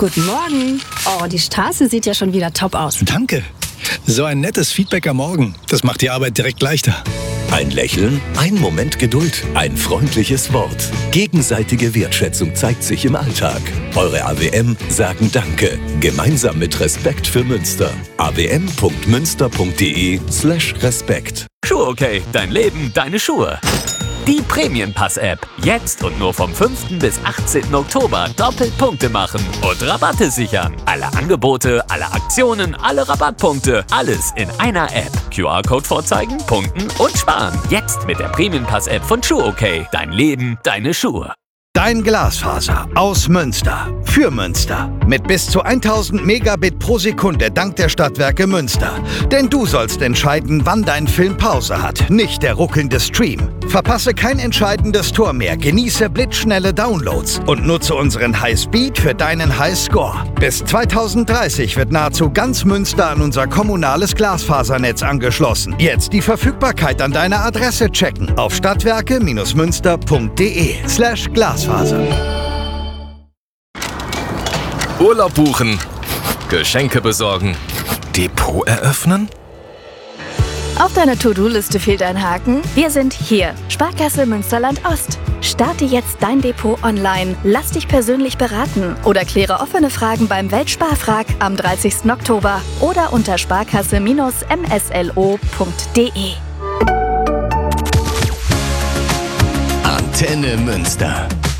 Guten Morgen. Oh, die Straße sieht ja schon wieder top aus. Danke. So ein nettes Feedback am Morgen, das macht die Arbeit direkt leichter. Ein Lächeln, ein Moment Geduld, ein freundliches Wort. Gegenseitige Wertschätzung zeigt sich im Alltag. Eure AWM sagen Danke. Gemeinsam mit Respekt für Münster. awm.münster.de/Respekt. Schuhe okay, dein Leben, deine Schuhe. Die Prämienpass-App. Jetzt und nur vom 5. bis 18. Oktober doppelt Punkte machen und Rabatte sichern. Alle Angebote, alle Aktionen, alle Rabattpunkte, alles in einer App. QR-Code vorzeigen, punkten und sparen. Jetzt mit der Prämienpass-App von Schuhe okay. Dein Leben, deine Schuhe. Dein Glasfaser aus Münster. Für Münster. Mit bis zu 1000 Megabit pro Sekunde dank der Stadtwerke Münster. Denn du sollst entscheiden, wann dein Film Pause hat, nicht der ruckelnde Stream. Verpasse kein entscheidendes Tor mehr, genieße blitzschnelle Downloads und nutze unseren Highspeed für deinen Highscore. Bis 2030 wird nahezu ganz Münster an unser kommunales Glasfasernetz angeschlossen. Jetzt die Verfügbarkeit an deiner Adresse checken auf stadtwerke-münster.de/Glasfaser. Urlaub buchen, Geschenke besorgen, Depot eröffnen? Auf deiner To-Do-Liste fehlt ein Haken? Wir sind hier. Sparkasse Münsterland Ost. Starte jetzt dein Depot online. Lass dich persönlich beraten oder kläre offene Fragen beim Weltsparfrag am 30. Oktober oder unter sparkasse-mslo.de. Antenne Münster.